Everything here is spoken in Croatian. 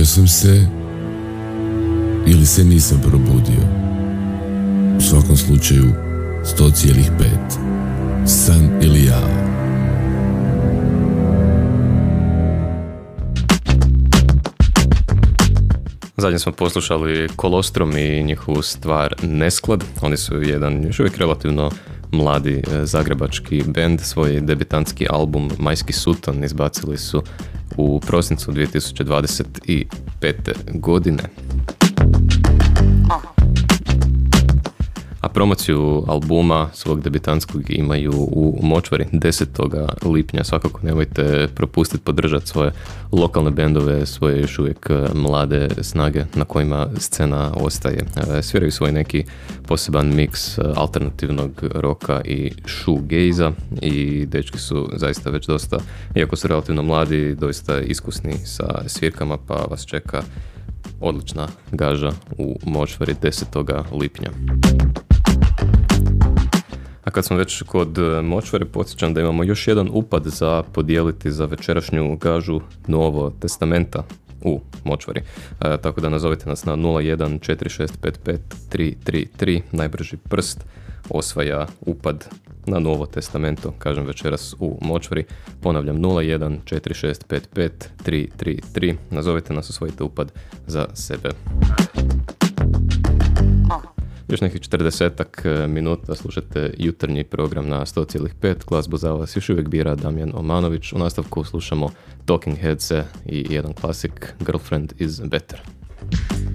Probudio sam se ili se nisam probudio. U svakom slučaju 100,5. San ili ja. Zadnje smo poslušali Kolostrum i njihovu stvar Nesklad. Oni su jedan još uvijek relativno mladi zagrebački bend. Svoj debitantski album Majski suton izbacili su u prosincu 2025. godine. A promociju albuma svog debitantskog imaju u Močvari 10. lipnja. Svakako nemojte propustiti podržati svoje lokalne bendove, svoje još uvijek mlade snage na kojima scena ostaje. Sviraju svoj neki poseban miks alternativnog roka i shoegaze-a i dečki su zaista već dosta, iako su relativno mladi, doista iskusni sa svirkama, pa vas čeka odlična gaža u Močvari 10. lipnja. A kad smo već kod Močvare, podsjećam da imamo još jedan upad za podijeliti za večerašnju gažu Novo Testamenta u Močvari. Tako da nazovite nas na 0146553333, najbrži prst osvaja upad na Novo Testamento, kažem večeras u Močvari. Ponavljam 0146553333, nazovite nas, osvojite upad za sebe. Još nekih 40 minuta slušate jutarnji program na 100,5. Glazbu za vas još uvijek bira Damjan Omanović. U nastavku slušamo Talking Heads i jedan klasik Girlfriend is Better.